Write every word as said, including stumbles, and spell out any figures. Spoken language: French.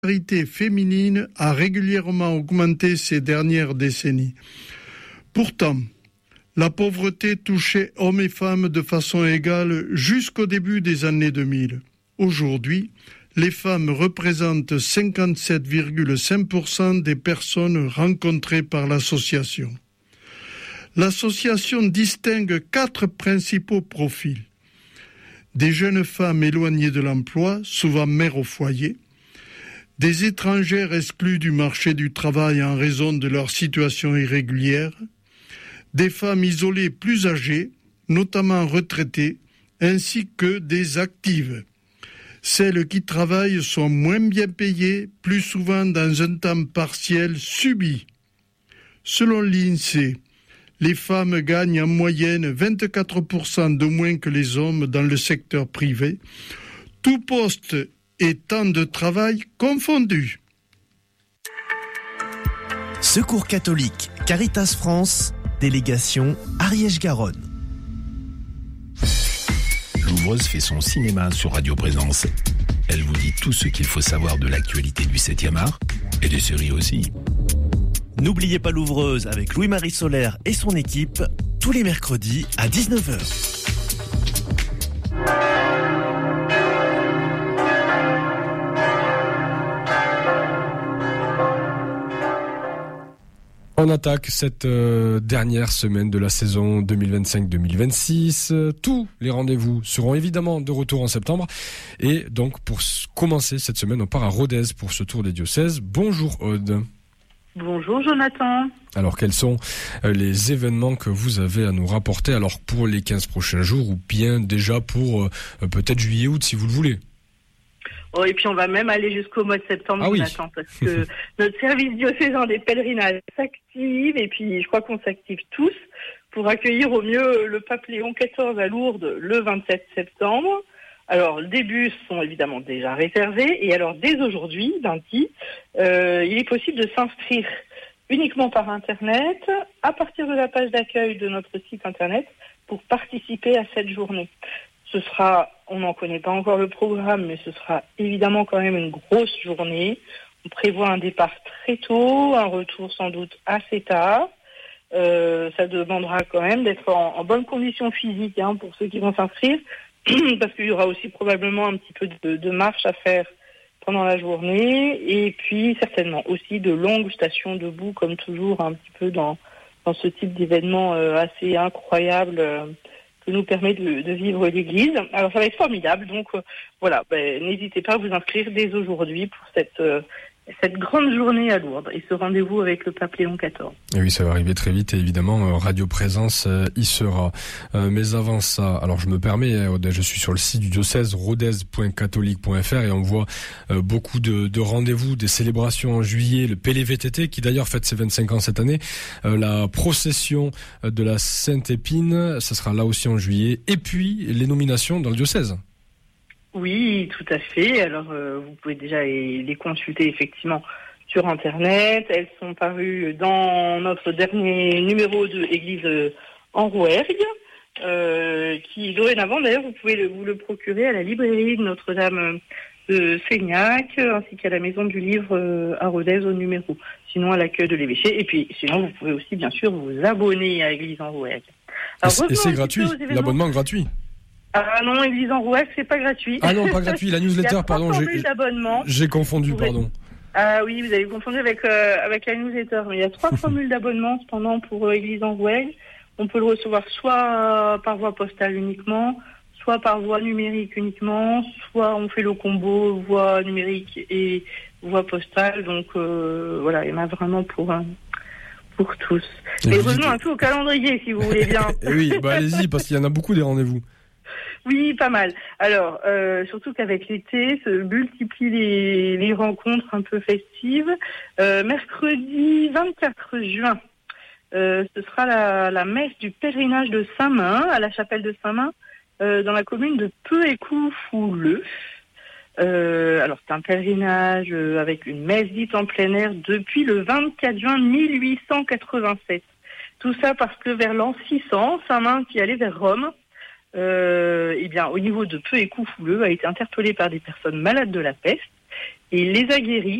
précarité féminine a régulièrement augmenté ces dernières décennies. Pourtant, la pauvreté touchait hommes et femmes de façon égale jusqu'au début des années deux mille. Aujourd'hui, les femmes représentent cinquante-sept virgule cinq pour cent des personnes rencontrées par l'association. L'association distingue quatre principaux profils. Des jeunes femmes éloignées de l'emploi, souvent mères au foyer, des étrangères exclues du marché du travail en raison de leur situation irrégulière, des femmes isolées plus âgées, notamment retraitées, ainsi que des actives. Celles qui travaillent sont moins bien payées, plus souvent dans un temps partiel subi. Selon l'INSEE, les femmes gagnent en moyenne vingt-quatre pour cent de moins que les hommes dans le secteur privé, tout poste et temps de travail confondus. Secours catholique, Caritas France, délégation Ariège-Garonne. Louvreuse fait son cinéma sur Radio Présence. Elle vous dit tout ce qu'il faut savoir de l'actualité du septième art et des séries aussi. N'oubliez pas Louvreuse avec Louis-Marie Solaire et son équipe, tous les mercredis à dix-neuf heures. On attaque cette euh, dernière semaine de la saison deux mille vingt-cinq deux mille vingt-six. Euh, tous les rendez-vous seront évidemment de retour en septembre. Et donc, pour s- commencer cette semaine, on part à Rodez pour ce tour des diocèses. Bonjour Aude. Bonjour Jonathan. Alors, quels sont euh, les événements que vous avez à nous rapporter, alors pour les quinze prochains jours ou bien déjà pour euh, peut-être juillet-août si vous le voulez? Oh, et puis on va même aller jusqu'au mois de septembre, Ah oui. Jonathan, parce que notre service diocésain des pèlerinages s'active, et puis je crois qu'on s'active tous pour accueillir au mieux le pape Léon quatorze à Lourdes le vingt-sept septembre. Alors, les bus sont évidemment déjà réservés, et alors dès aujourd'hui, lundi, euh, il est possible de s'inscrire uniquement par Internet, à partir de la page d'accueil de notre site Internet, pour participer à cette journée. Ce sera, on n'en connaît pas encore le programme, mais ce sera évidemment quand même une grosse journée. On prévoit un départ très tôt, un retour sans doute assez tard. Euh, ça demandera quand même d'être en, en bonne condition physique hein, pour ceux qui vont s'inscrire, parce qu'il y aura aussi probablement un petit peu de, de marche à faire pendant la journée, et puis certainement aussi de longues stations debout, comme toujours un petit peu dans, dans ce type d'événement euh, assez incroyable euh, que nous permet de, de vivre l'Église. Alors ça va être formidable, donc euh, voilà, ben, n'hésitez pas à vous inscrire dès aujourd'hui pour cette, euh, cette grande journée à Lourdes et ce rendez-vous avec le pape Léon quatorze. Et oui, ça va arriver très vite et évidemment, euh, Radio Présence euh, y sera. Euh, mais avant ça, alors je me permets, euh, je suis sur le site du diocèse rodez point catholique point f r et on voit euh, beaucoup de, de rendez-vous, des célébrations en juillet, le P L V T T qui d'ailleurs fête ses vingt-cinq ans cette année, euh, la procession de la Sainte Épine, ça sera là aussi en juillet, et puis les nominations dans le diocèse. Oui, tout à fait. Alors, euh, vous pouvez déjà les, les consulter effectivement sur Internet. Elles sont parues dans notre dernier numéro de Église euh, en Rouergue, euh, qui dorénavant, d'ailleurs, vous pouvez le, vous le procurer à la librairie de Notre-Dame de Seignac, ainsi qu'à la Maison du Livre euh, à Rodez au numéro. Sinon, à l'accueil de l'évêché. Et puis, sinon, vous pouvez aussi, bien sûr, vous abonner à Église en Rouergue. Alors, et c'est gratuit, l'abonnement est gratuit. Ah non, Église en Rouergue, c'est pas gratuit. Ah non, pas gratuit, la newsletter, pardon, j'ai, j'ai confondu, pardon. Ah oui, vous avez confondu avec, euh, avec la newsletter. Mais il y a trois formules d'abonnement, cependant, pour euh, Église en Rouergue. On peut le recevoir soit euh, par voie postale uniquement, soit par voie numérique uniquement, soit on fait le combo voie numérique et voie postale. Donc euh, voilà, il y en a vraiment pour... Euh, pour tous. Et revenons un peu au calendrier, si vous voulez bien. Oui, bah allez-y, parce qu'il y en a beaucoup des rendez-vous. Oui, pas mal. Alors, euh, surtout qu'avec l'été, se multiplient les, les rencontres un peu festives. Euh, mercredi vingt-quatre juin, euh, ce sera la, la messe du pèlerinage de Saint-Main, à la chapelle de Saint-Main, euh, dans la commune de Peu-Écouf-Fouleux. Euh, alors, c'est un pèlerinage euh, avec une messe dite en plein air depuis le vingt-quatre juin mille huit cent quatre-vingt-sept. Tout ça parce que vers l'an six cents, Saint-Main, qui allait vers Rome, Euh, eh bien, au niveau de Peu-Écouf-Fouleux, a été interpellé par des personnes malades de la peste et il les a guéris.